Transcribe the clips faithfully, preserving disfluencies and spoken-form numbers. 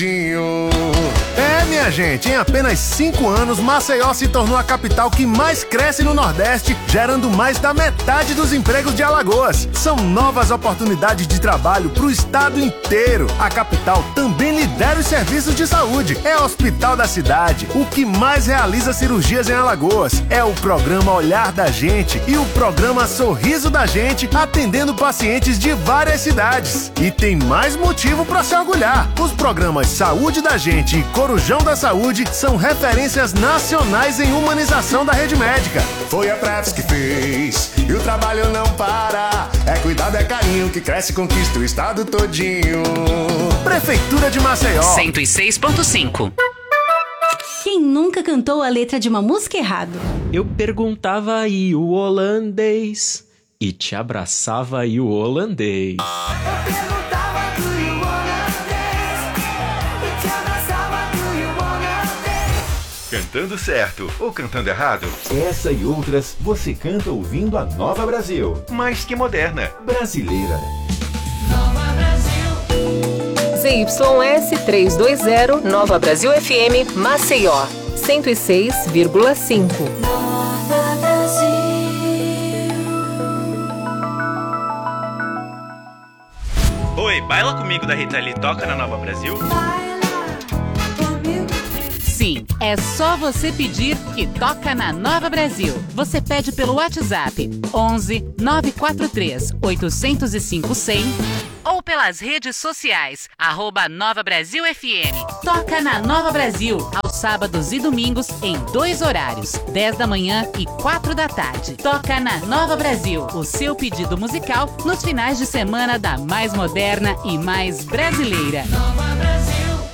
É, minha gente, em apenas cinco anos, Maceió se tornou a capital que mais cresce no Nordeste, gerando mais da metade dos empregos de Alagoas. São novas oportunidades de trabalho para o estado inteiro. A capital também lidera os serviços de saúde. É o Hospital da Cidade, o que mais realiza cirurgias em Alagoas. É o programa Olhar da Gente e o programa Sorriso da Gente, atendendo pacientes de várias cidades. E tem mais motivo para se orgulhar. Os programas Saúde da Gente e Corujão da Saúde são referências nacionais em humanização da rede médica. Foi a Preps que fez e o trabalho não para. É cuidado, é carinho que cresce e conquista o estado todinho. Prefeitura de Maceió. cento e seis ponto cinco. Quem nunca cantou a letra de uma música errado? Eu perguntava aí o holandês e te abraçava aí o holandês. Eu perguntava do you wanna dance e te abraçava do you wanna dance. Cantando certo ou cantando errado? Essa e outras você canta ouvindo a Nova Brasil. Mais que moderna. Brasileira. Nova Brasil. Z Y S trezentos e vinte, Nova Brasil F M, Maceió, cento e seis vírgula cinco. Nova Brasil. Oi, baila comigo da Rita Lee, toca na Nova Brasil? Sim, é só você pedir que toca na Nova Brasil. Você pede pelo WhatsApp onze nove quatro três oito zero cinco cem ou pelas redes sociais, arroba Nova Brasil F M. Toca na Nova Brasil, aos sábados e domingos, em dois horários, dez da manhã e quatro da tarde. Toca na Nova Brasil, o seu pedido musical nos finais de semana da mais moderna e mais brasileira. Nova Brasil.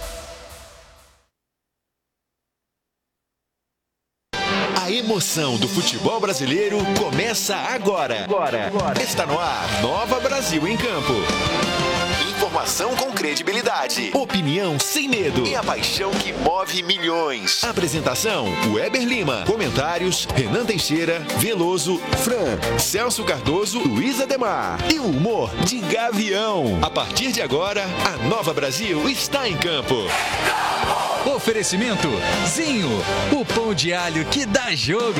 A emoção do futebol brasileiro começa agora. Agora. Agora. Está no ar, Nova Brasil em Campo. Informação com credibilidade, opinião sem medo e a paixão que move milhões. Apresentação, Weber Lima. Comentários, Renan Teixeira, Veloso, Fran, Celso Cardoso, Luiz Ademar. E o humor de Gavião. A partir de agora, a Nova Brasil está em campo. Oferecimento Zinho, o pão de alho que dá jogo.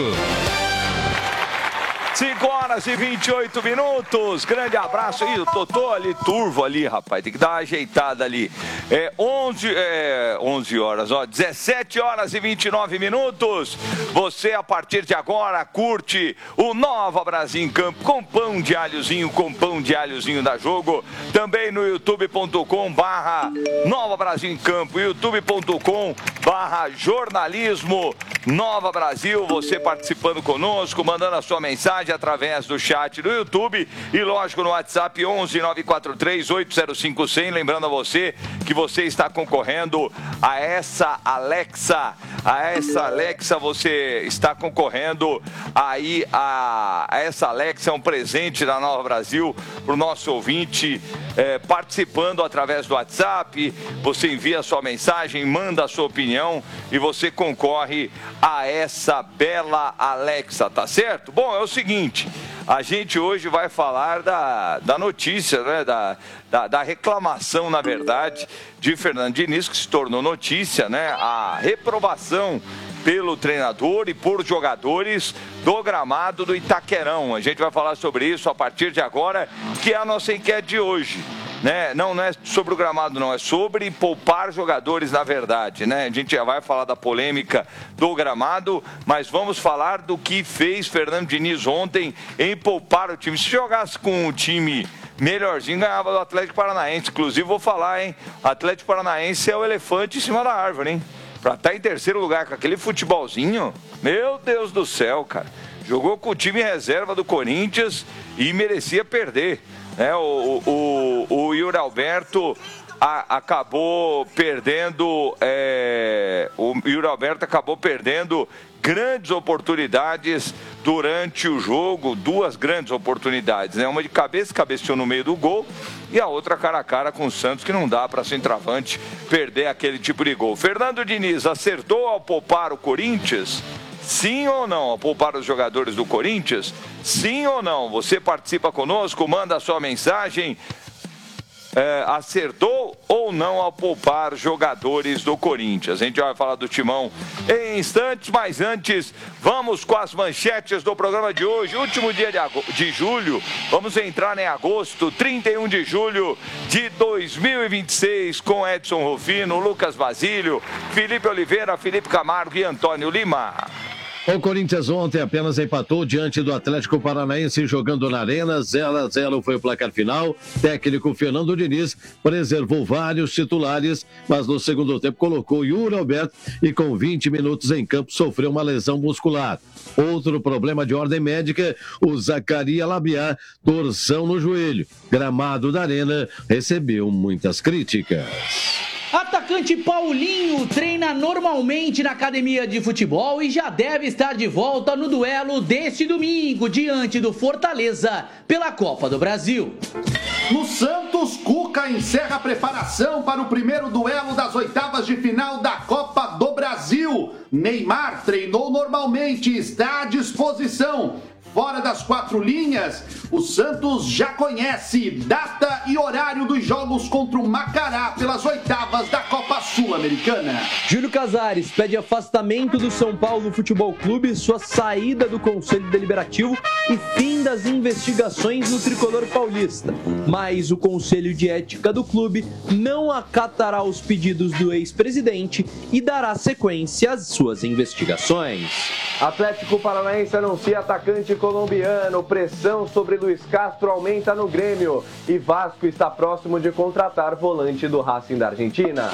cinco horas e vinte e oito minutos. Grande abraço. Ih, o Totô ali, turvo ali, rapaz. Tem que dar uma ajeitada ali. É onze, é, onze horas, ó. dezessete horas e vinte e nove minutos. Você, a partir de agora, curte o Nova Brasil em Campo com pão de alhozinho, com pão de alhozinho da jogo. Também no youtube ponto com barra Nova Brasil em Campo, youtube ponto com barra jornalismo Nova Brasil. Você participando conosco, mandando a sua mensagem através do chat do YouTube e, lógico, no WhatsApp onze nove quatro três oito zero cinco cem. Lembrando a você que você está concorrendo a essa Alexa. A essa Alexa, você está concorrendo aí a, a essa Alexa, é um presente da Nova Brasil para o nosso ouvinte, é, participando através do WhatsApp. Você envia a sua mensagem, manda a sua opinião e você concorre a essa bela Alexa, tá certo? Bom, é o seguinte, a gente hoje vai falar da, da notícia, né, da, da, da reclamação, na verdade, de Fernando Diniz, que se tornou notícia, né, a reprovação pelo treinador e por jogadores do gramado do Itaquerão. A gente vai falar sobre isso a partir de agora, que é a nossa enquete de hoje. Né? Não, não é sobre o gramado, não, é sobre poupar jogadores, na verdade, né? A gente já vai falar da polêmica do gramado, mas vamos falar do que fez Fernando Diniz ontem em poupar o time. Se jogasse com um time melhorzinho, ganhava do Atlético Paranaense. Inclusive, vou falar, hein? Atlético Paranaense é o elefante em cima da árvore, hein? Pra estar em terceiro lugar com aquele futebolzinho, meu Deus do céu, cara. Jogou com o time reserva do Corinthians e merecia perder. É, o, o, o Yuri Alberto a, acabou perdendo, é, o Yuri Alberto acabou perdendo grandes oportunidades durante o jogo, duas grandes oportunidades, né? Uma de cabeça, cabeceou no meio do gol, e a outra cara a cara com o Santos, que não dá para centroavante perder aquele tipo de gol. Fernando Diniz acertou ao poupar o Corinthians? Sim ou não? A poupar os jogadores do Corinthians? Sim ou não? Você participa conosco, manda a sua mensagem. é, acertou ou não ao poupar jogadores do Corinthians. A gente vai falar do Timão em instantes, mas antes vamos com as manchetes do programa de hoje. Último dia de, de julho, vamos entrar em agosto, trinta e um de julho de dois mil e vinte e seis, com Edson Rufino, Lucas Basílio, Felipe Oliveira, Felipe Camargo e Antônio Lima. O Corinthians ontem apenas empatou diante do Atlético Paranaense jogando na Arena. zero a zero foi o placar final. Técnico Fernando Diniz preservou vários titulares, mas no segundo tempo colocou Yuri Alberto e com vinte minutos em campo sofreu uma lesão muscular. Outro problema de ordem médica, o Zacaria Labiá, torção no joelho. Gramado da Arena recebeu muitas críticas. Atacante Paulinho treina normalmente na academia de futebol e já deve estar de volta no duelo deste domingo diante do Fortaleza pela Copa do Brasil. No Santos, Cuca encerra a preparação para o primeiro duelo das oitavas de final da Copa do Brasil. Neymar treinou normalmente e está à disposição. Fora das quatro linhas, o Santos já conhece data e horário dos jogos contra o Macará pelas oitavas da Copa Sul-Americana. Júlio Casares pede afastamento do São Paulo Futebol Clube, sua saída do Conselho Deliberativo e fim das investigações no tricolor paulista. Mas o Conselho de Ética do clube não acatará os pedidos do ex-presidente e dará sequência às suas investigações. Atlético Paranaense anuncia atacante colombiano. Pressão sobre Luiz Castro aumenta no Grêmio. E Vasco está próximo de contratar volante do Racing da Argentina.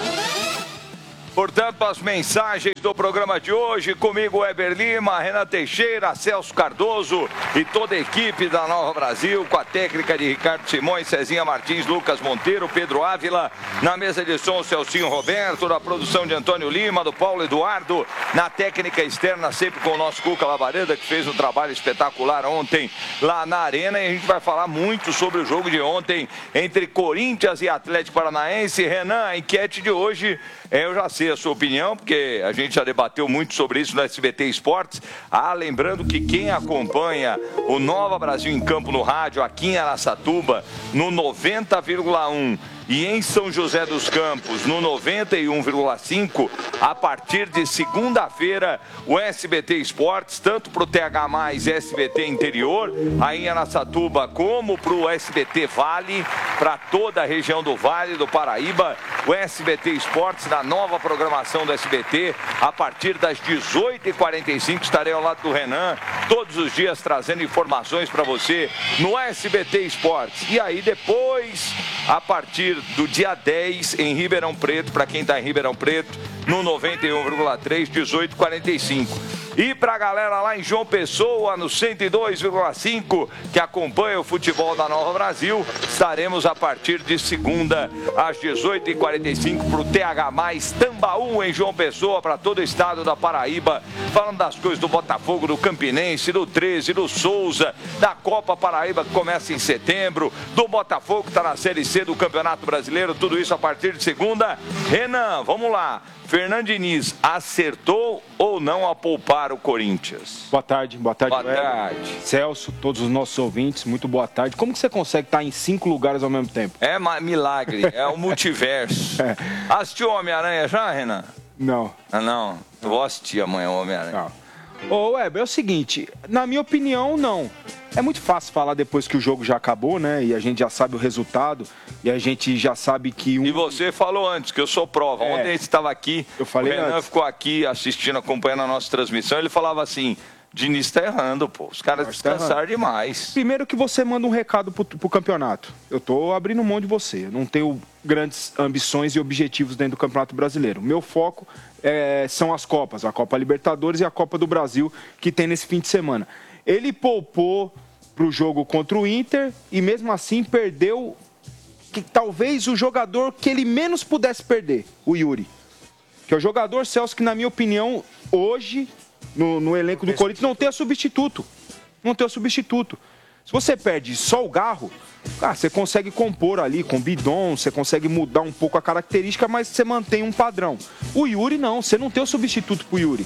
Portanto, as mensagens do programa de hoje, comigo Weber Lima, Renan Teixeira, Celso Cardoso e toda a equipe da Nova Brasil, com a técnica de Ricardo Simões, Cezinha Martins, Lucas Monteiro, Pedro Ávila, na mesa de som, Celcinho Roberto, na produção de Antônio Lima, do Paulo Eduardo, na técnica externa, sempre com o nosso Cuca Lavareda, que fez um trabalho espetacular ontem lá na Arena, e a gente vai falar muito sobre o jogo de ontem entre Corinthians e Atlético Paranaense. Renan, a enquete de hoje, eu já sei a sua opinião, porque a gente já debateu muito sobre isso no S B T Esportes. Ah, lembrando que quem acompanha o Nova Brasil em Campo no rádio, aqui em Araçatuba, no noventa vírgula um e em São José dos Campos, no noventa e um vírgula cinco, a partir de segunda-feira, o S B T Esportes, tanto para o T H mais S B T Interior, aí em Araçatuba, como para o S B T Vale, para toda a região do Vale do Paraíba, o S B T Esportes, na nova programação do S B T, a partir das dezoito e quarenta e cinco, estarei ao lado do Renan, todos os dias trazendo informações para você no S B T Esportes. E aí depois, a partir do dia dez, em Ribeirão Preto, para quem está em Ribeirão Preto, no noventa e um vírgula três, dezoito e quarenta e cinco. E para a galera lá em João Pessoa, no cento e dois vírgula cinco, que acompanha o futebol da Nova Brasil, estaremos a partir de segunda, às dezoito e quarenta e cinco, para o T H mais Tambaú, em João Pessoa, para todo o estado da Paraíba, falando das coisas do Botafogo, do Campinense, do treze, do Souza, da Copa Paraíba, que começa em setembro, do Botafogo, que está na Série C do Campeonato Brasileiro, tudo isso a partir de segunda. Renan, vamos lá. Fernando Diniz acertou ou não a poupar o Corinthians? Boa tarde, boa tarde. Boa tarde. Celso, todos os nossos ouvintes, muito boa tarde. Como que você consegue estar em cinco lugares ao mesmo tempo? É milagre, é o multiverso. É. Assistiu Homem-Aranha já, Renan? Não. Ah, não? Eu vou assistir amanhã o Homem-Aranha. Ô, Weber, é o seguinte, na minha opinião, não. É muito fácil falar depois que o jogo já acabou, né? E a gente já sabe o resultado. E a gente já sabe que... Um... E você falou antes, que eu sou prova. É. Ontem a gente estava aqui, eu falei o Renan antes. ficou aqui assistindo, acompanhando a nossa transmissão. Ele falava assim... Diniz tá errando, pô. Os caras descansaram tá demais. Primeiro que você manda um recado pro, pro campeonato. Eu tô abrindo mão de você. Eu não tenho grandes ambições e objetivos dentro do Campeonato Brasileiro. Meu foco é, são as Copas. A Copa Libertadores e a Copa do Brasil, que tem nesse fim de semana. Ele poupou pro jogo contra o Inter e mesmo assim perdeu que, talvez o jogador que ele menos pudesse perder, o Yuri. Que é o jogador, Celso, que na minha opinião, hoje... No, no elenco do Corinthians não tem substituto. Não tem o substituto. Se você perde só o Garro, ah, você consegue compor ali com bidon, você consegue mudar um pouco a característica, mas você mantém um padrão. O Yuri não, você não tem o substituto pro Yuri.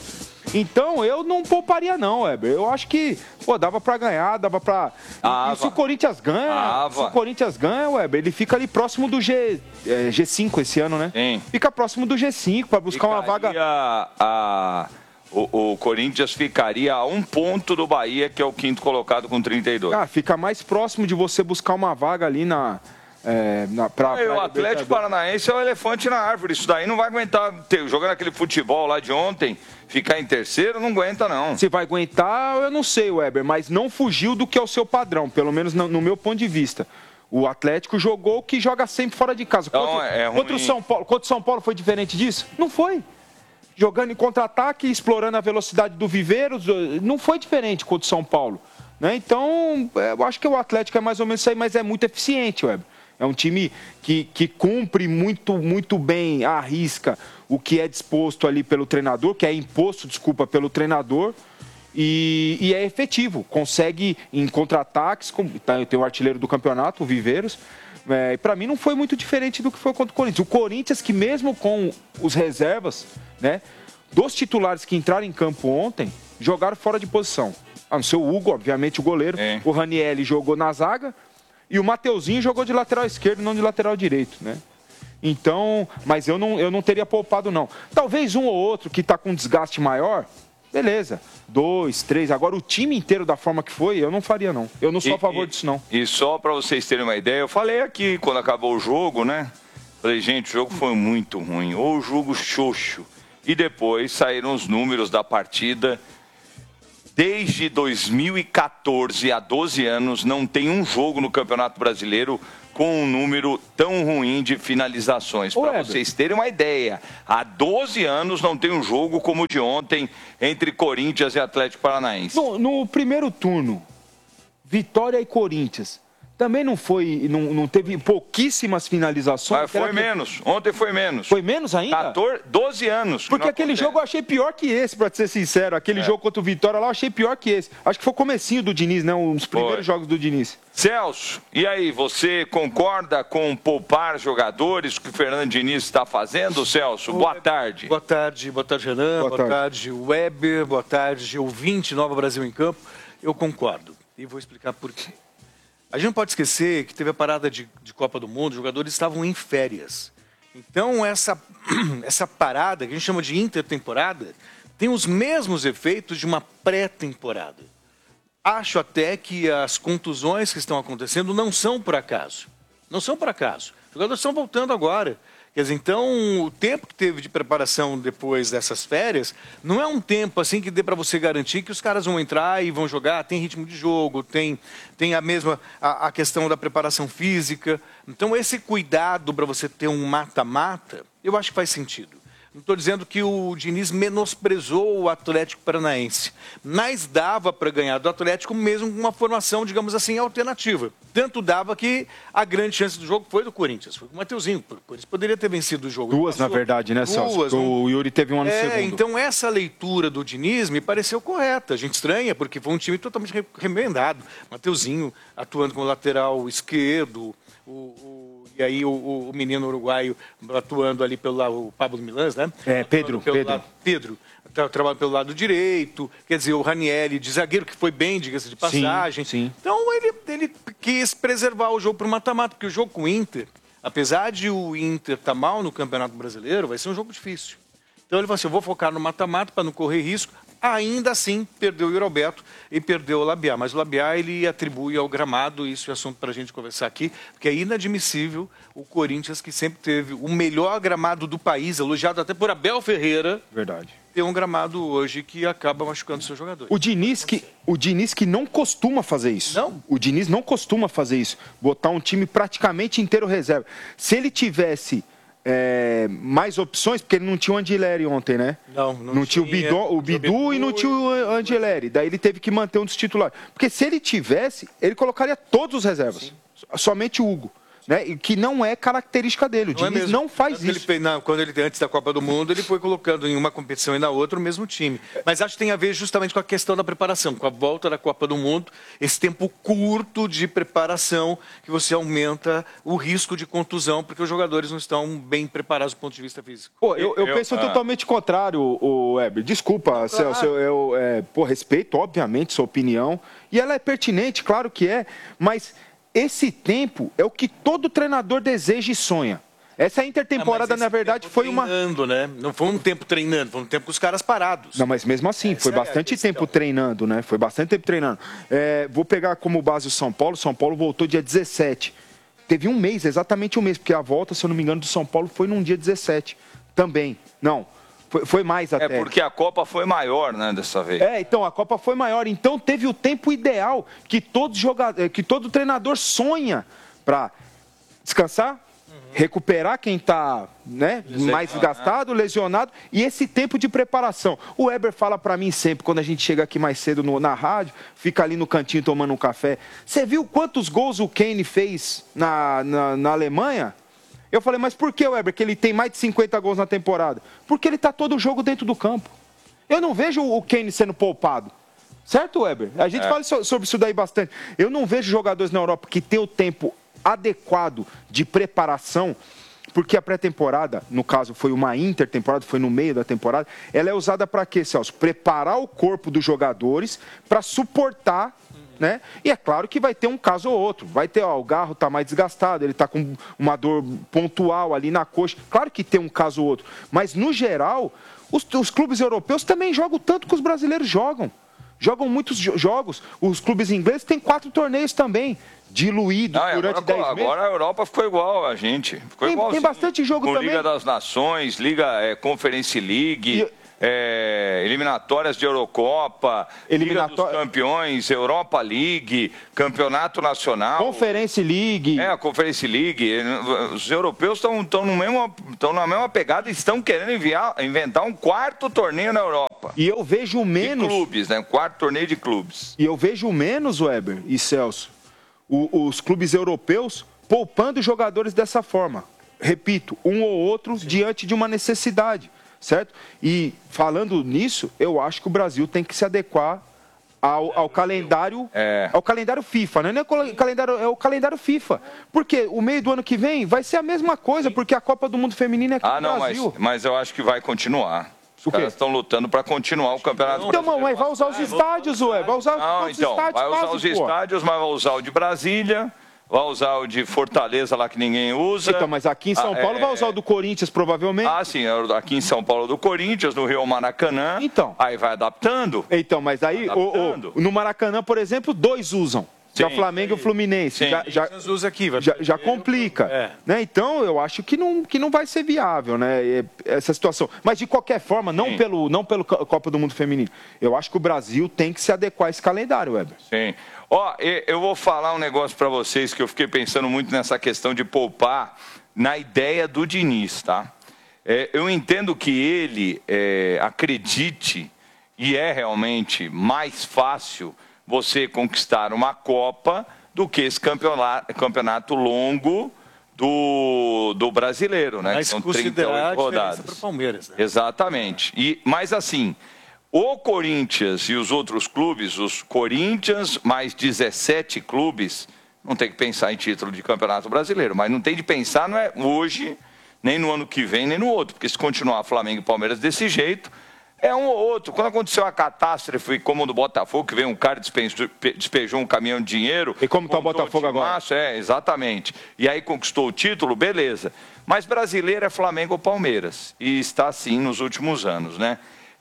Então, eu não pouparia não, Weber. Eu acho que, pô, dava pra ganhar, dava pra... Ah, e se o Corinthians ganha, ah, se o Corinthians ganha, Weber, ele fica ali próximo do G, é, G cinco esse ano, né? Sim. Fica próximo do G cinco pra buscar Ficaria uma vaga... A, o, o Corinthians ficaria a um ponto do Bahia, que é o quinto colocado com trinta e dois. Ah, fica mais próximo de você buscar uma vaga ali na... É, na pra, Aí, pra o Atlético Paranaense é o elefante na árvore. Isso daí não vai aguentar. Ter, jogando aquele futebol lá de ontem, ficar em terceiro, não aguenta, não. Se vai aguentar, eu não sei, Weber, mas não fugiu do que é o seu padrão, pelo menos no, no meu ponto de vista. O Atlético jogou o que joga sempre fora de casa. Então, contra, é ruim. contra o São Paulo, contra o São Paulo foi diferente disso? Não foi. Jogando em contra-ataque, explorando a velocidade do Viveiros, não foi diferente contra o São Paulo. Né? Então, eu acho que o Atlético é mais ou menos isso aí, mas é muito eficiente, Weber. É um time que, que cumpre muito, muito bem à risca o que é disposto ali pelo treinador, que é imposto, desculpa, pelo treinador, e, e é efetivo. Consegue em contra-ataques, tem o artilheiro do campeonato, o Viveiros, é, e para mim não foi muito diferente do que foi contra o Corinthians. O Corinthians, que mesmo com os reservas, né, dos titulares que entraram em campo ontem, jogaram fora de posição. A não ser o Hugo, obviamente, o goleiro, é. O Ranieri jogou na zaga, e o Mateuzinho jogou de lateral esquerdo, não de lateral direito, né? Então, mas eu não, eu não teria poupado, não. Talvez um ou outro que está com um desgaste maior, beleza. Dois, três. Agora, o time inteiro da forma que foi, eu não faria, não. Eu não sou e, a favor e, disso, não. E só para vocês terem uma ideia, eu falei aqui, quando acabou o jogo, né? Falei, gente, o jogo foi muito ruim. Ou o jogo xoxo. E depois saíram os números da partida. Desde dois mil e quatorze, há doze anos, não tem um jogo no Campeonato Brasileiro com um número tão ruim de finalizações. Para vocês terem uma ideia, há doze anos não tem um jogo como o de ontem entre Corinthians e Atlético Paranaense. No, no primeiro turno, Vitória e Corinthians, também não foi, não, não teve pouquíssimas finalizações? Mas foi menos, ontem foi menos. Foi menos ainda? quatorze, doze anos. Porque aquele acontece. jogo eu achei pior que esse, pra ser sincero. Aquele é. jogo contra o Vitória lá eu achei pior que esse. Acho que foi o comecinho do Diniz, né? Os primeiros foi. jogos do Diniz. Celso, e aí, você concorda com poupar jogadores que o Fernando Diniz está fazendo, Celso? Boa tarde. Boa tarde, boa tarde, Renan. Boa, boa tarde. tarde, Weber. Boa tarde, ouvinte Nova Brasil em Campo. Eu concordo. E vou explicar por quê. A gente não pode esquecer que teve a parada de, de Copa do Mundo, os jogadores estavam em férias. Então, essa, essa parada, que a gente chama de intertemporada, tem os mesmos efeitos de uma pré-temporada. Acho até que as contusões que estão acontecendo não são por acaso. Não são por acaso. Os jogadores estão voltando agora. Quer dizer, então, o tempo que teve de preparação depois dessas férias não é um tempo assim que dê para você garantir que os caras vão entrar e vão jogar. Tem ritmo de jogo, tem, tem a mesma a, a questão da preparação física. Então, esse cuidado para você ter um mata-mata, eu acho que faz sentido. Não estou dizendo que o Diniz menosprezou o Atlético Paranaense, mas dava para ganhar do Atlético mesmo com uma formação, digamos assim, alternativa. Tanto dava que a grande chance do jogo foi do Corinthians, foi com o Mateuzinho. O Corinthians poderia ter vencido o jogo. Duas, na verdade, né, Celso? Duas. Um... O Yuri teve um ano é, segundo. Então, essa leitura do Diniz me pareceu correta. A gente estranha, porque foi um time totalmente remendado. Mateuzinho atuando como lateral esquerdo, o... o... E aí o, o menino uruguaio atuando ali pelo lado, o Pablo Milans, né? É, Pedro. Pelo Pedro. Lado, Pedro, trabalhando pelo lado direito. Quer dizer, o Ranieri de zagueiro, que foi bem, diga-se de passagem. Sim, sim. Então ele, ele quis preservar o jogo para o mata-mata, porque o jogo com o Inter, apesar de o Inter estar mal no Campeonato Brasileiro, vai ser um jogo difícil. Então ele falou assim, eu vou focar no mata-mata para não correr risco. Ainda assim, perdeu o Roberto e perdeu o Labiá. Mas o Labiá, ele atribui ao gramado, isso é assunto para a gente conversar aqui, porque é inadmissível o Corinthians, que sempre teve o melhor gramado do país, elogiado até por Abel Ferreira. Verdade. Ter um gramado hoje que acaba machucando seus jogadores. O Diniz, que, o Diniz que não costuma fazer isso. Não? O Diniz não costuma fazer isso. Botar um time praticamente inteiro reserva. Se ele tivesse... É, mais opções, porque ele não tinha o Angeleri ontem, né? Não, não, não tinha. tinha o, Bidu, o Bidu e não tinha o Angeleri. Daí ele teve que manter um dos titulares. Porque se ele tivesse, ele colocaria todos os reservas. Sim. Somente o Hugo. né? E que não é característica dele. O Não é Diniz mesmo. não faz Tanto que isso. Ele fez, não, quando ele antes da Copa do Mundo, ele foi colocando em uma competição e na outra o mesmo time. Mas acho que tem a ver justamente com a questão da preparação, com a volta da Copa do Mundo, esse tempo curto de preparação que você aumenta o risco de contusão, porque os jogadores não estão bem preparados do ponto de vista físico. Pô, eu, eu, eu penso ah. totalmente contrário, o Weber. Desculpa, claro. Celso, eu, eu é, pô, respeito, obviamente, sua opinião. E ela é pertinente, claro que é, mas esse tempo é o que todo treinador deseja e sonha. Essa intertemporada, ah, na verdade, foi uma... treinando, né? Não foi um tempo treinando, foi um tempo com os caras parados. Não, mas mesmo assim, essa foi bastante é tempo treinando, né? Foi bastante tempo treinando. É, vou pegar como base o São Paulo. São Paulo voltou dia dezessete. Teve um mês, exatamente um mês, porque a volta, se eu não me engano, do São Paulo foi num dia dezessete. Também. Não, foi, foi mais até. É porque a Copa foi maior, né, dessa vez. É, então, a Copa foi maior. Então, teve o tempo ideal que todo, jogador, que todo treinador sonha para descansar, uhum. recuperar quem está, né, mais desgastado, lesionado, e esse tempo de preparação. O Weber fala para mim sempre, quando a gente chega aqui mais cedo no, na rádio, fica ali no cantinho tomando um café. Você viu quantos gols o Kane fez na, na, na Alemanha? Eu falei, mas por que, Weber, que ele tem mais de cinquenta gols na temporada? Porque ele está todo o jogo dentro do campo. Eu não vejo o Kane sendo poupado. Certo, Weber? A gente é. fala sobre isso daí bastante. Eu não vejo jogadores na Europa que têm o tempo adequado de preparação, porque a pré-temporada, no caso foi uma intertemporada, foi no meio da temporada, ela é usada para quê, Celso? Preparar o corpo dos jogadores para suportar, né? E é claro que vai ter um caso ou outro. Vai ter, ó, o Garro está mais desgastado, ele está com uma dor pontual ali na coxa. Claro que tem um caso ou outro. Mas, no geral, os, os clubes europeus também jogam tanto que os brasileiros jogam. Jogam muitos jogos. Os clubes ingleses têm quatro torneios também, diluídos Não, durante dez meses. Agora a Europa ficou igual a gente. Ficou tem, tem bastante jogo com também. Liga das Nações, Liga é, Conference League... E... É, eliminatórias de Eurocopa, Eliminatória... Liga dos Campeões, Europa League, Campeonato Nacional. Conference League. É, a Conference League. Os europeus estão na mesma pegada e estão querendo enviar, inventar um quarto torneio na Europa. E eu vejo menos... De clubes, né? Um quarto torneio de clubes. E eu vejo menos, Weber e Celso, o, os clubes europeus poupando jogadores dessa forma. Repito, um ou outro Sim. diante de uma necessidade. Certo? E falando nisso, eu acho que o Brasil tem que se adequar ao, ao calendário é. ao calendário FIFA, né? Não é o calendário, é o calendário FIFA. Porque o meio do ano que vem vai ser a mesma coisa, porque a Copa do Mundo Feminino é aqui ah, no não, Brasil. Mas, mas eu acho que vai continuar. Os caras estão lutando para continuar o campeonato. Então, mas vai usar os estádios, ué. Vai usar não, os então, estádios. Vai usar quase, os pô. estádios, mas vai usar o de Brasília. Vai usar o de Fortaleza lá que ninguém usa. Então, mas aqui em São ah, Paulo é... vai usar o do Corinthians, provavelmente. Ah, sim. Aqui em São Paulo do Corinthians, no Rio Maracanã. Então. Aí vai adaptando. Então, mas aí, o, o, no Maracanã, por exemplo, dois usam. Sim, já Flamengo e o Fluminense. Sim. Já, já, usa aqui, vai já, já complica. É. Né? Então, eu acho que não, que não vai ser viável, né, essa situação. Mas, de qualquer forma, não pelo, não pelo Copa do Mundo Feminino. Eu acho que o Brasil tem que se adequar a esse calendário, Weber. Sim. Ó, eu vou falar um negócio para vocês que eu fiquei pensando muito nessa questão de poupar na ideia do Diniz, tá? É, eu entendo que ele é, acredite, e é realmente mais fácil você conquistar uma Copa do que esse campeonato, campeonato longo do, do brasileiro, né? Mas que são trinta e oito rodadas. Para o Palmeiras, né? Exatamente. E, mas assim... O Corinthians e os outros clubes, os Corinthians mais dezessete clubes, não tem que pensar em título de Campeonato Brasileiro, mas não tem de pensar não é hoje, nem no ano que vem, nem no outro, porque se continuar Flamengo e Palmeiras desse jeito, é um ou outro. Quando aconteceu a catástrofe como do Botafogo, que veio um cara e despejou um caminhão de dinheiro... E como está o Botafogo agora? Março, é, exatamente. E aí conquistou o título, beleza. Mas brasileiro é Flamengo ou Palmeiras, e está assim nos últimos anos, né?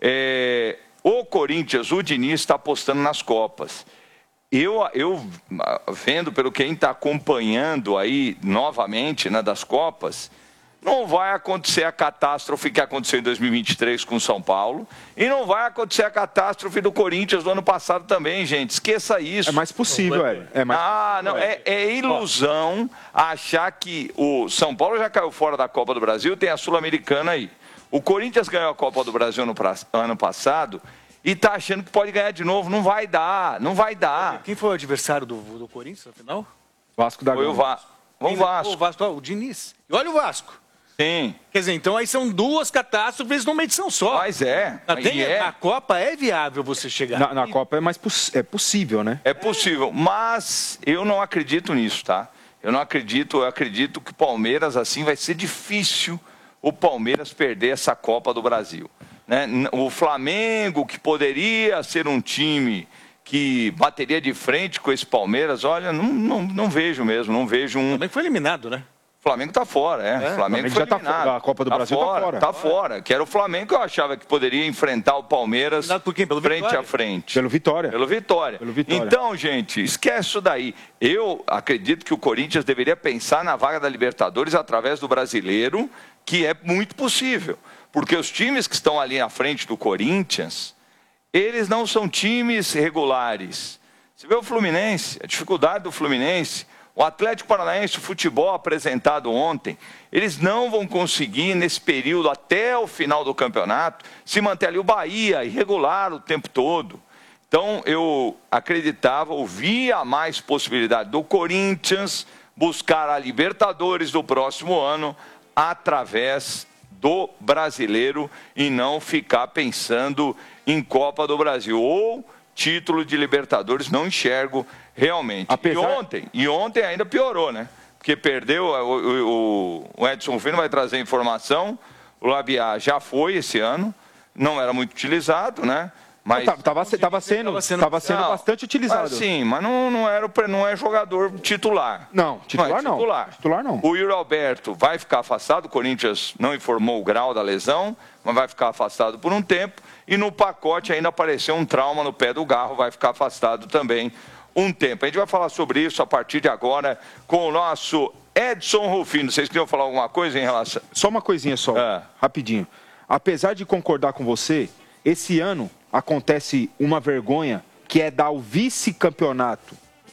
É, o Corinthians, o Diniz está apostando nas Copas. Eu, eu vendo pelo quem está acompanhando aí novamente, né, das Copas, não vai acontecer a catástrofe que aconteceu em dois mil e vinte e três com o São Paulo e não vai acontecer a catástrofe do Corinthians do ano passado também, gente. Esqueça isso. É mais possível, é. é mais... Ah, não, é, é ilusão achar que o São Paulo já caiu fora da Copa do Brasil, tem a Sul-Americana aí. O Corinthians ganhou a Copa do Brasil no ano passado e está achando que pode ganhar de novo. Não vai dar, não vai dar. Quem foi o adversário do, do Corinthians, no final? Vasco da Gama. Foi o Va... O Vasco. O Vasco, ó, o Diniz. E olha o Vasco. Sim. Quer dizer, então aí são duas catástrofes numa edição só. Mas é. Na, tem, é. na Copa é viável você chegar. Na, na Copa é mais poss é possível, né? É possível, mas eu não acredito nisso, tá? Eu não acredito, eu acredito que o Palmeiras, assim, vai ser difícil o Palmeiras perder essa Copa do Brasil. Né? O Flamengo, que poderia ser um time que bateria de frente com esse Palmeiras, olha, não, não, não vejo mesmo, não vejo um... Também foi eliminado, né? O Flamengo tá fora, é. é o Flamengo, Flamengo foi já tá eliminado. fora. A Copa do tá Brasil fora, tá fora. Tá fora. Que era o Flamengo que eu achava que poderia enfrentar o Palmeiras por quem? Pelo frente Vitória? a frente. Pelo Vitória. Pelo Vitória. Pelo Vitória. Então, gente, esquece isso daí. Eu acredito que o Corinthians deveria pensar na vaga da Libertadores através do Brasileiro, que é muito possível. Porque os times que estão ali à frente do Corinthians, eles não são times regulares. Você vê o Fluminense, a dificuldade do Fluminense, o Atlético Paranaense, o futebol apresentado ontem, eles não vão conseguir, nesse período, até o final do campeonato, se manter ali o Bahia, irregular o tempo todo. Então, eu acreditava, ouvia mais possibilidade do Corinthians buscar a Libertadores do próximo ano através do Brasileiro e não ficar pensando em Copa do Brasil. Ou título de Libertadores, não enxergo realmente. Apesar... E ontem, e ontem ainda piorou, né? Porque perdeu, o, o, o Edson Rufino vai trazer informação, o Labiá já foi esse ano, não era muito utilizado, né? Mas Estava tava sendo, tava sendo, tava sendo não, bastante utilizado. Sim, mas não, não, era, não é jogador titular. Não, titular não. É titular. não. Titular não. O Yuri Alberto vai ficar afastado, o Corinthians não informou o grau da lesão, mas vai ficar afastado por um tempo. E no pacote ainda apareceu um trauma no pé do Garro, vai ficar afastado também um tempo. A gente vai falar sobre isso a partir de agora com o nosso Edson Rufino. Vocês queriam falar alguma coisa em relação... Só uma coisinha só, é. rapidinho. Apesar de concordar com você, esse ano acontece uma vergonha que é dar o vice-campeonato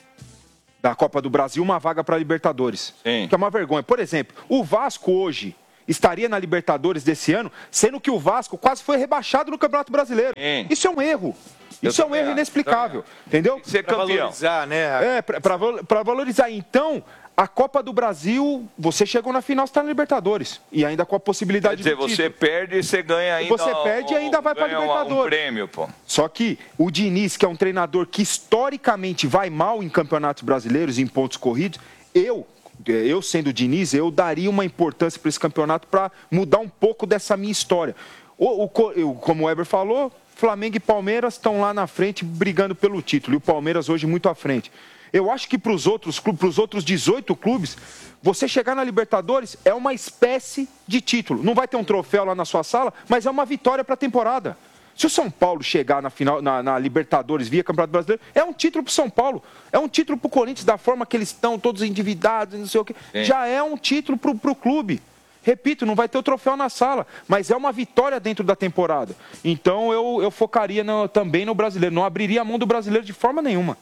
da Copa do Brasil uma vaga para a Libertadores. Sim. Que é uma vergonha. Por exemplo, o Vasco hoje estaria na Libertadores desse ano, sendo que o Vasco quase foi rebaixado no Campeonato Brasileiro. Sim. Isso é um erro. Isso é um erro inexplicável. Entendeu? Ser campeão. Pra valorizar, né? É, para valorizar. Então, a Copa do Brasil, você chegou na final, você está na Libertadores. E ainda com a possibilidade de. Quer dizer, de você perde e você ganha ainda. Você perde e ainda vai para a Libertadores. Um prêmio, pô. Só que o Diniz, que é um treinador que historicamente vai mal em campeonatos brasileiros, em pontos corridos, eu. Eu, sendo o Diniz, eu daria uma importância para esse campeonato para mudar um pouco dessa minha história. O, o, como o Weber falou, Flamengo e Palmeiras estão lá na frente brigando pelo título. E o Palmeiras hoje muito à frente. Eu acho que para os outros, para os outros dezoito clubes, você chegar na Libertadores é uma espécie de título. Não vai ter um troféu lá na sua sala, mas é uma vitória para a temporada. Se o São Paulo chegar na, final, na, na Libertadores via Campeonato Brasileiro, é um título para o São Paulo. É um título para o Corinthians, da forma que eles estão, todos endividados, não sei o quê. Sim. Já é um título para o clube. Repito, não vai ter o troféu na sala, mas é uma vitória dentro da temporada. Então eu, eu focaria no, também no brasileiro. Não abriria a mão do brasileiro de forma nenhuma.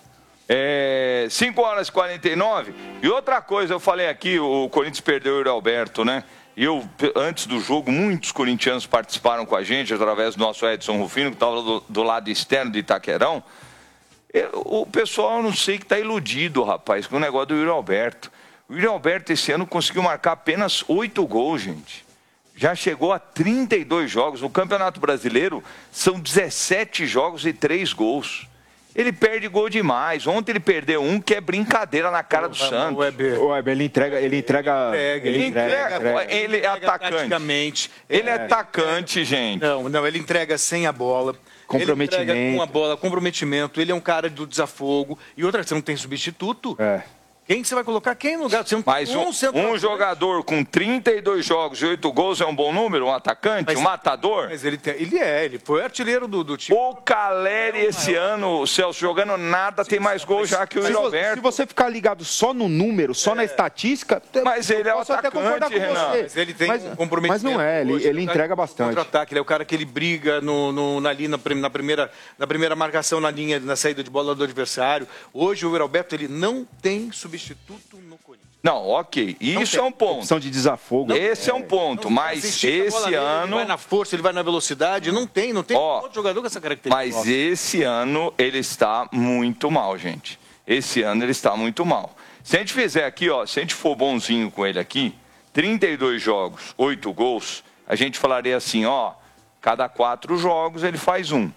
É, cinco horas e quarenta e nove. E outra coisa, eu falei aqui, o Corinthians perdeu o Yuri Alberto, né? E eu, antes do jogo, muitos corintianos participaram com a gente, através do nosso Edson Rufino, que estava do, do lado externo de Itaquerão. Eu, o pessoal, eu não sei, que está iludido, rapaz, com o negócio do Yuri Alberto. O Yuri Alberto, esse ano, conseguiu marcar apenas oito gols, gente. Já chegou a trinta e dois jogos. No Campeonato Brasileiro, são dezessete jogos e três gols. Ele perde gol demais. Ontem ele perdeu um que é brincadeira na cara do Santos. O Weber, o Weber ele entrega, ele entrega, ele, ele entrega, entrega, entrega. Ele é atacante. Ele é atacante, gente. Não, não, ele entrega sem a bola. Comprometimento. Ele entrega com a bola, comprometimento. Ele é um cara do desafogo. E outra, você não tem substituto. É. Quem que você vai colocar? Quem no lugar? Você não Mas um, um, um jogador com trinta e dois jogos e oito gols é um bom número? Um atacante? Mas, um matador? Mas ele, tem, ele é, ele foi artilheiro do, do time. O Caleri esse ano, o Celso, jogando nada, tem mais gols já que o Yuri Alberto. Se você ficar ligado só no número, só é. na estatística... Mas ele é o atacante, Renan. Mas ele tem mas, um comprometimento. Mas não é, ele, ele entrega bastante. Contra-ataque, ele é o cara que ele briga no, no, ali na, na, primeira, na primeira marcação na linha, na saída de bola do adversário. Hoje o Yuri Alberto, ele não tem substituto no Corinthians. Não, ok. Isso é um ponto. Opção de desafogo. Esse é, é um ponto, não, mas esse ano... Ele vai na força, ele vai na velocidade, não tem, não tem Ó, outro jogador com essa característica. Mas esse ano ele está muito mal, gente. Esse ano ele está muito mal. Se a gente fizer aqui, ó, se a gente for bonzinho com ele aqui, trinta e dois jogos, oito gols, a gente falaria assim, ó, cada quatro jogos ele faz um.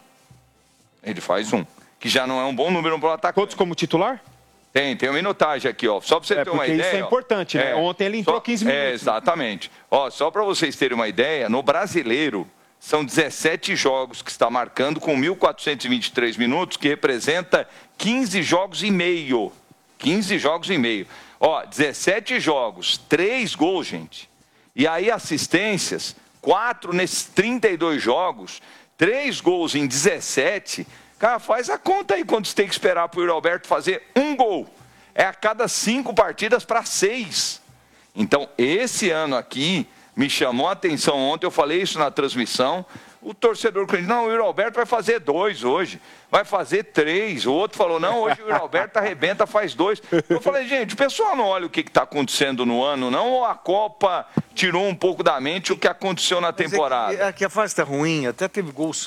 Ele faz um. Que já não é um bom número para o atacante. Todos como titular? Tem, tem uma minutagem aqui, ó. Só para você é, ter uma porque ideia. Isso é importante, né? É, Ontem ele entrou só, quinze minutos. É, exatamente. Ó, só para vocês terem uma ideia, no brasileiro, são dezessete jogos que está marcando com mil quatrocentos e vinte e três minutos, que representa quinze jogos e meio. quinze jogos e meio. Ó, dezessete jogos, três gols, gente. E aí assistências, quatro nesses trinta e dois jogos, três gols em dezessete. Cara, faz a conta aí quando você tem que esperar para o Yuri Alberto fazer um gol. É a cada cinco partidas para seis. Então, esse ano aqui, me chamou a atenção ontem, eu falei isso na transmissão, o torcedor, não, o Yuri Alberto vai fazer dois hoje, vai fazer três. O outro falou, não, hoje o Yuri Alberto arrebenta, faz dois. Eu falei, gente, o pessoal não olha o que está acontecendo no ano, não, ou a Copa tirou um pouco da mente o que aconteceu na temporada? É que, é que a fase está ruim, até teve gols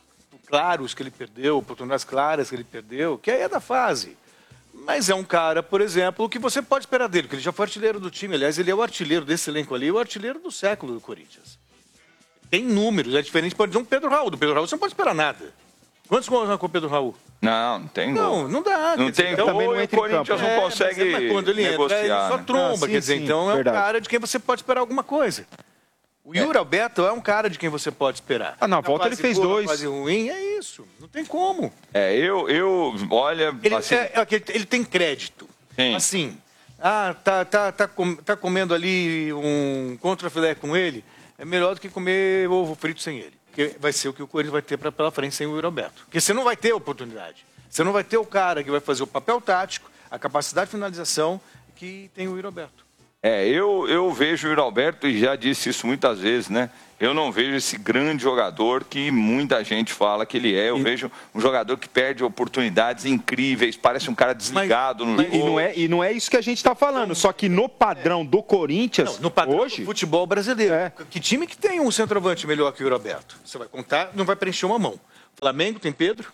claros que ele perdeu, oportunidades claras que ele perdeu, que aí é da fase. Mas é um cara, por exemplo, que você pode esperar dele, porque ele já foi artilheiro do time. Aliás, ele é o artilheiro desse elenco ali, o artilheiro do século do Corinthians. Tem números, é diferente, pode dizer, um Pedro Raul. Do Pedro Raul você não pode esperar nada. Quantos gols marcou o Pedro Raul? Não, não tem gol. Não, não dá. Não tem então, gol e o Corinthians não consegue é, mas quando ele negociar. Entra, ele só tromba, né? ah, sim, quer dizer, sim, então verdade. é um cara de quem você pode esperar alguma coisa. O Yuri é. Alberto é um cara de quem você pode esperar. Ah, na volta ele fez boa, dois. Na fase ruim, é isso. Não tem como. É, eu, eu olha... Ele, assim... é, é, ele tem crédito. Sim. Assim, ah, tá, tá, tá, com, tá comendo ali um contrafilé com ele, é melhor do que comer ovo frito sem ele. Porque vai ser o que o Corinthians vai ter pra, pela frente sem o Yuri Alberto. Porque você não vai ter oportunidade. Você não vai ter o cara que vai fazer o papel tático, a capacidade de finalização que tem o Yuri Alberto. É, eu, eu vejo o Yuri Alberto, e já disse isso muitas vezes, né? Eu não vejo esse grande jogador que muita gente fala que ele é. Eu e... vejo um jogador que perde oportunidades incríveis, parece um cara desligado mas, no mas, jogo. E não, é, e não é isso que a gente está falando, só que no padrão do Corinthians, não, no padrão hoje... do futebol brasileiro. É. Que time que tem um centroavante melhor que o Yuri Alberto? Você vai contar, não vai preencher uma mão. Flamengo tem Pedro,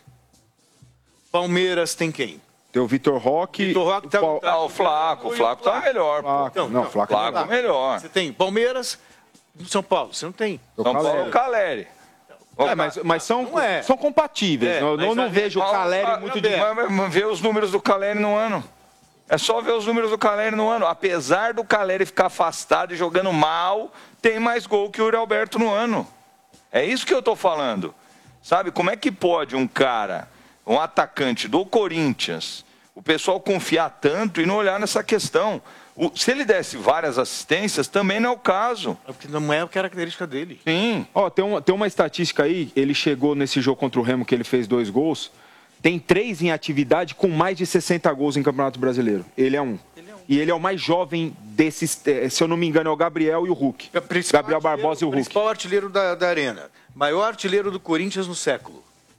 Palmeiras tem quem? Tem o Vitor Roque. Vitor Roque tá, o, tá, o Flaco. O Flaco tá melhor. Flaco. Então, não, o Flaco, Flaco é melhor. Você tem Palmeiras, São Paulo, você não tem. São Paulo, o Caleri. É, mas, mas são, é. são compatíveis. É, eu não, não vejo o Caleri ah, muito de... Mas, mas ver os números do Caleri no ano. É só ver os números do Caleri no ano. Apesar do Caleri ficar afastado e jogando mal, tem mais gol que o Yuri Alberto no ano. É isso que eu tô falando. Sabe, como é que pode um cara, um atacante do Corinthians, o pessoal confiar tanto e não olhar nessa questão? O, se ele desse várias assistências, também não é o caso. É porque não é a característica dele. Sim. Ó, tem, uma, tem uma estatística aí, ele chegou nesse jogo contra o Remo, que ele fez dois gols, tem três em atividade com mais de sessenta gols em Campeonato Brasileiro. Ele é um. Ele é um. E ele é o mais jovem desses, se eu não me engano, é o Gabriel e o Hulk. É Gabriel Barbosa e o Hulk. O principal artilheiro da, da Arena. Maior artilheiro do Corinthians no século.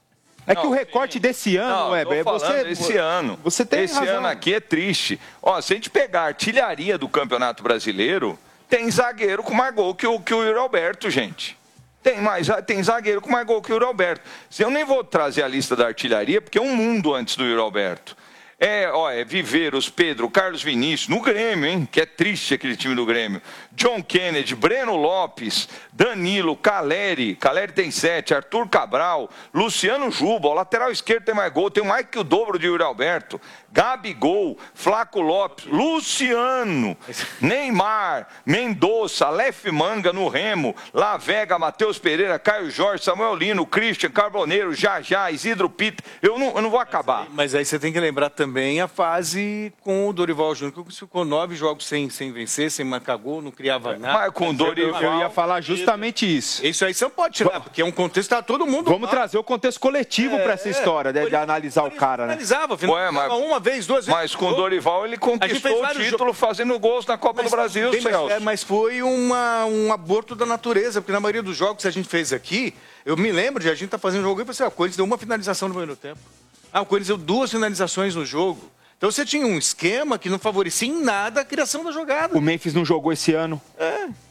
É não, que o recorte sim. desse ano, não, é você esse ano. Você tem esse razão. ano aqui é triste. Ó, se a gente pegar a artilharia do Campeonato Brasileiro, tem zagueiro com mais gol que o, que o Yuri Alberto, gente. Tem, mais, tem zagueiro com mais gol que o Yuri Alberto. Eu nem vou trazer a lista da artilharia, porque é um mundo antes do Yuri Alberto. É, ó, é Viveiros, Pedro, Carlos Vinícius, no Grêmio, hein? Que é triste aquele time do Grêmio. John Kennedy, Breno Lopes, Danilo, Caleri, Caleri tem sete, Arthur Cabral, Luciano Juba, o lateral esquerdo tem mais gol, tem mais que o dobro de Yuri Alberto, Gabigol, Flaco Lopes, Luciano, Neymar, Mendonça, Aleph Manga no Remo, Lavega, Matheus Pereira, Caio Jorge, Samuel Lino, Christian, Carboneiro, Jajá, Isidro Pita. Eu não, eu não vou acabar. Mas aí, mas aí você tem que lembrar também a fase com o Dorival Júnior, que ficou nove jogos sem, sem vencer, sem marcar gol, não criava nada. Mas com o Dorival... Eu ia falar justamente isso. Isso aí você não pode tirar, porque é um contexto, tá todo mundo... Vamos mal. trazer o contexto coletivo é, para essa história, de, de analisar o cara, né? Analisava, finalizava Ué, mas, uma vez, duas vezes. Mas com o Dorival ele conquistou o título fazendo gols na Copa mas, do Brasil, bem, Celso. Mas, é, mas foi uma, um aborto da natureza, porque na maioria dos jogos que a gente fez aqui, eu me lembro de a gente tá fazendo jogo e você, ah, o Corinthians deu uma finalização no primeiro tempo. Ah, o Corinthians deu duas finalizações no jogo. Então você tinha um esquema que não favorecia em nada a criação da jogada. O Memphis não jogou esse ano. É.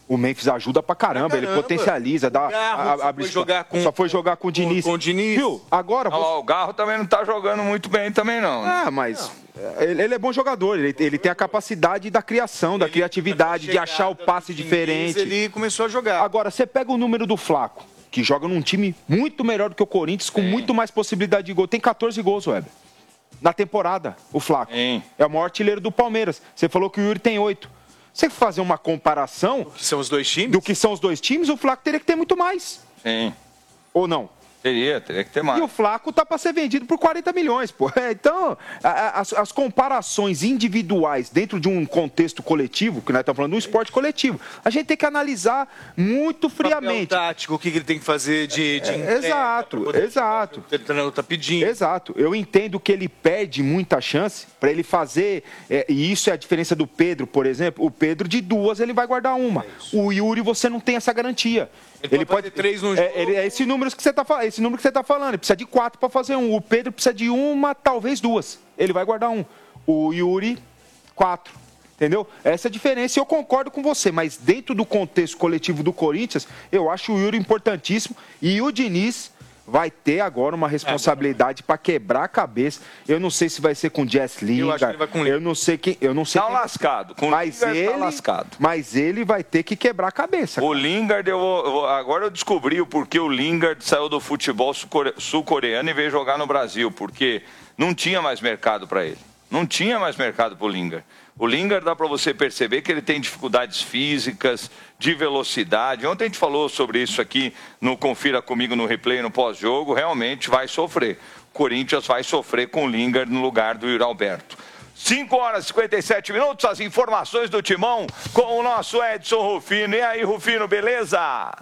O Memphis ajuda pra caramba, pra caramba. Ele potencializa, dá, Garro, a, a, foi jogar com, só foi jogar com o Diniz. Com, com o Diniz. Viu? Agora você... O Garro também não tá jogando muito bem também, não. Ah, mas ele, ele é bom jogador, ele, ele tem a capacidade da criação, ele, da criatividade, de achar o passe Diniz, diferente. Ele começou a jogar. Agora, você pega o número do Flaco, que joga num time muito melhor do que o Corinthians, com Sim. muito mais possibilidade de gol. Tem catorze gols, Weber. Na temporada, o Flaco. Sim. É o maior artilheiro do Palmeiras. Você falou que o Yuri tem oito. Você fazer uma comparação... Do que são os dois times? Do que são os dois times, o Flaco teria que ter muito mais. Sim. Ou não? Teria, teria que ter mais. E o Flaco tá para ser vendido por quarenta milhões, pô. Então, a, as, as comparações individuais dentro de um contexto coletivo, que nós estamos falando de um esporte coletivo, a gente tem que analisar muito friamente. O tático, o que ele tem que fazer de... de é, exato, exato. O treinador tá pedindo. Exato. Eu entendo que ele perde muita chance para ele fazer, é, e isso é a diferença do Pedro, por exemplo. O Pedro, de duas, ele vai guardar uma. É o Yuri, você não tem essa garantia. Ele, ele pode ter três no é, jogo. Ele, é esse número que você está falando, esse número que você está falando. Ele precisa de quatro para fazer um. O Pedro precisa de uma, talvez duas. Ele vai guardar um. O Yuri, quatro. Entendeu? Essa é a diferença. Eu concordo com você, mas dentro do contexto coletivo do Corinthians, eu acho o Yuri importantíssimo. E o Diniz vai ter agora uma responsabilidade para quebrar a cabeça. Eu não sei se vai ser com o Jess Lingard. Eu acho que ele vai com o Eu não sei quem. Eu não sei. Tá quem... lascado. Com mas o ele tá lascado. Mas ele vai ter que quebrar a cabeça. O Lingard, eu, eu, agora eu descobri o porquê o Lingard saiu do futebol sul-coreano e veio jogar no Brasil. Porque não tinha mais mercado para ele. Não tinha mais mercado para o Lingard. O Lingard dá para você perceber que ele tem dificuldades físicas, de velocidade. Ontem a gente falou sobre isso aqui no Confira Comigo no replay, no pós-jogo. Realmente vai sofrer. O Corinthians vai sofrer com o Lingard no lugar do Yuri Alberto. cinco horas e cinquenta e sete minutos, as informações do Timão com o nosso Edson Rufino. E aí, Rufino, beleza?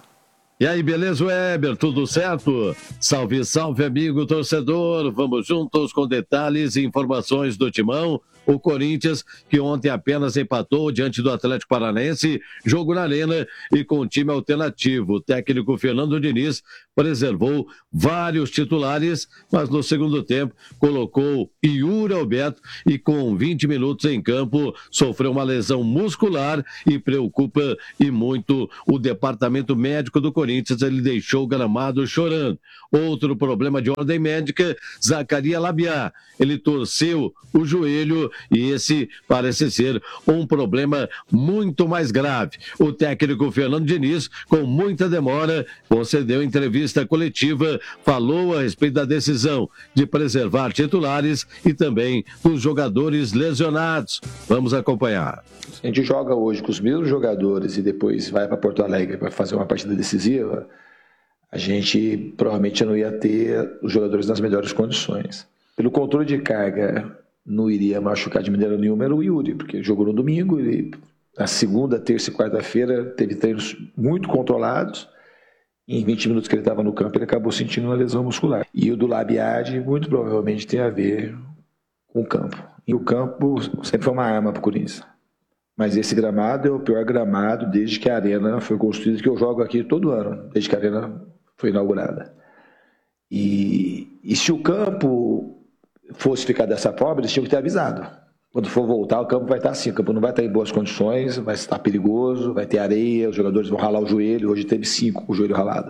E aí, beleza, Weber? Tudo certo? Salve, salve, amigo torcedor. Vamos juntos com detalhes e informações do Timão. O Corinthians, que ontem apenas empatou diante do Atlético Paranaense, jogo na Arena e com time alternativo. O técnico Fernando Diniz preservou vários titulares, mas no segundo tempo colocou Yuri Alberto e com vinte minutos em campo sofreu uma lesão muscular e preocupa e muito o departamento médico do Corinthians. Ele deixou o gramado chorando. Outro problema de ordem médica, Zacarias Labiá. Ele torceu o joelho e esse parece ser um problema muito mais grave. O técnico Fernando Diniz, com muita demora, concedeu entrevista coletiva, falou a respeito da decisão de preservar titulares e também dos jogadores lesionados. Vamos acompanhar. A gente joga hoje com os mesmos jogadores e depois vai para Porto Alegre para fazer uma partida decisiva, a gente provavelmente não ia ter os jogadores nas melhores condições. Pelo controle de carga, não iria machucar de maneira nenhuma era o Yuri, porque jogou no domingo, e na segunda, terça e quarta-feira teve treinos muito controlados. Em vinte minutos que ele estava no campo, ele acabou sentindo uma lesão muscular. E o do Labiade muito provavelmente tem a ver com o campo. E o campo sempre foi uma arma para o Corinthians. Mas esse gramado é o pior gramado desde que a Arena foi construída, que eu jogo aqui todo ano, desde que a Arena foi inaugurada. E, e se o campo fosse ficar dessa forma, eles tinham que ter avisado. Quando for voltar, o campo vai estar assim, o campo não vai estar em boas condições, vai estar perigoso, vai ter areia, os jogadores vão ralar o joelho. Hoje teve cinco com o joelho ralado.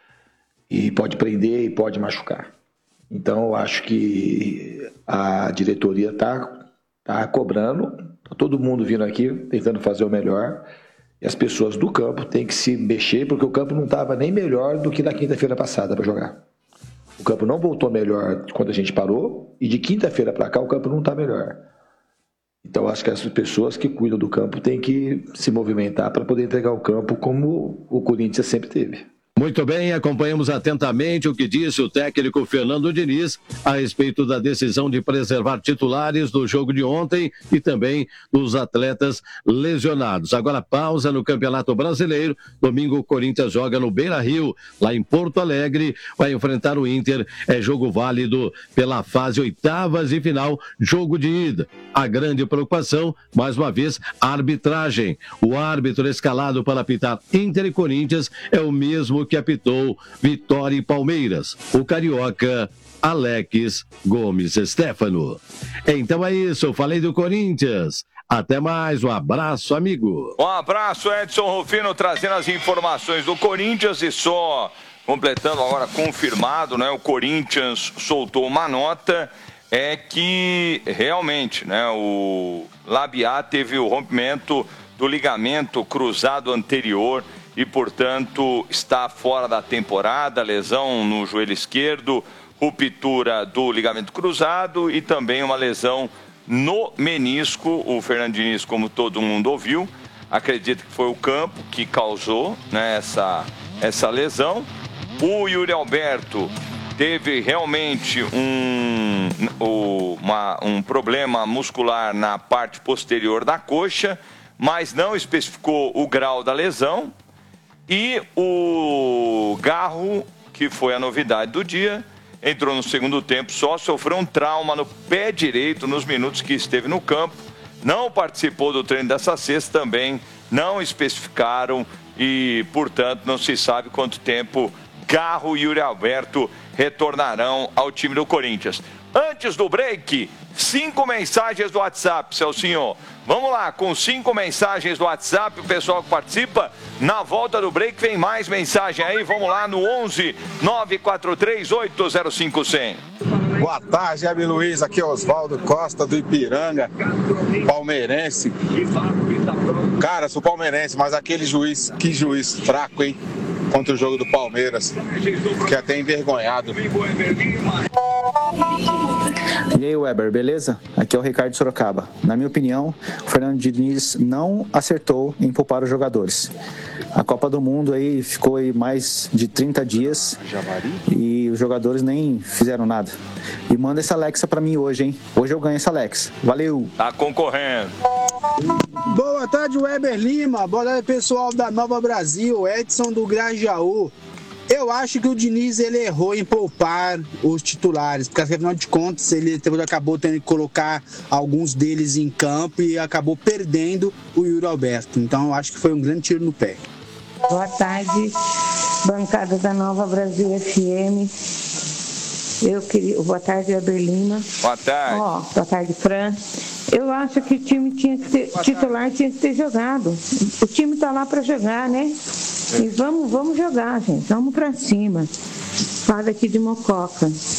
E pode prender e pode machucar. Então, eu acho que a diretoria está tá cobrando, tá todo mundo vindo aqui, tentando fazer o melhor, e as pessoas do campo têm que se mexer, porque o campo não estava nem melhor do que na quinta-feira passada para jogar. O campo não voltou melhor quando a gente parou, e de quinta-feira para cá o campo não está melhor. Então acho que as pessoas que cuidam do campo têm que se movimentar para poder entregar o campo como o Corinthians sempre teve. Muito bem, acompanhamos atentamente o que disse o técnico Fernando Diniz a respeito da decisão de preservar titulares do jogo de ontem e também dos atletas lesionados. Agora pausa no Campeonato Brasileiro. Domingo o Corinthians joga no Beira-Rio, lá em Porto Alegre, vai enfrentar o Inter. É jogo válido pela fase oitavas e final, jogo de ida. A grande preocupação, mais uma vez, a arbitragem. O árbitro escalado para apitar Inter e Corinthians é o mesmo que apitou Vitória e Palmeiras, o carioca Alex Gomes Stefano. Então é isso, falei do Corinthians. Até mais, um abraço, amigo. Um abraço, Edson Rufino, trazendo as informações do Corinthians e só completando agora, confirmado, né? O Corinthians soltou uma nota, é que realmente, né? O Labiat teve o rompimento do ligamento cruzado anterior e, portanto, está fora da temporada, lesão no joelho esquerdo, ruptura do ligamento cruzado e também uma lesão no menisco. O Fernando Diniz, como todo mundo ouviu, acredita que foi o campo que causou, né, essa, essa lesão. O Yuri Alberto teve realmente um, uma, um problema muscular na parte posterior da coxa, mas não especificou o grau da lesão. E o Garro, que foi a novidade do dia, entrou no segundo tempo, só sofreu um trauma no pé direito nos minutos que esteve no campo. Não participou do treino dessa sexta também, não especificaram e, portanto, não se sabe quanto tempo Garro e Yuri Alberto retornarão ao time do Corinthians. Antes do break, cinco mensagens do WhatsApp, Celcinho. Vamos lá, com cinco mensagens do WhatsApp, o pessoal que participa. Na volta do break vem mais mensagem aí. Vamos lá no onze nove quatro três oito zero cinco zero zero. Boa tarde, Hebe Luiz. Aqui é Oswaldo Costa do Ipiranga, palmeirense. Cara, sou palmeirense, mas aquele juiz, que juiz fraco, hein? Contra o jogo do Palmeiras, que até envergonhado. E aí, Weber, beleza? Aqui é o Ricardo Sorocaba. Na minha opinião, o Fernando Diniz não acertou em poupar os jogadores. A Copa do Mundo aí ficou aí mais de trinta dias e os jogadores nem fizeram nada. E manda essa Alexa pra mim hoje, hein? Hoje eu ganho essa Alexa. Valeu! Tá concorrendo. Boa tarde, Weber Lima. Boa tarde, pessoal da Nova Brasil. Edson do Grajaú. Eu acho que o Diniz ele errou em poupar os titulares, porque afinal de contas ele acabou tendo que colocar alguns deles em campo e acabou perdendo o Yuri Alberto. Então eu acho que foi um grande tiro no pé. Boa tarde, bancada da Nova Brasil F M. Eu queria... Boa tarde, Weber Lima. Boa tarde. Ó, boa tarde, Fran. Eu acho que o time tinha que ter, titular tinha que ter jogado. O time tá lá para jogar, né? E vamos, vamos jogar, gente. Vamos para cima. Fala aqui de Mococa.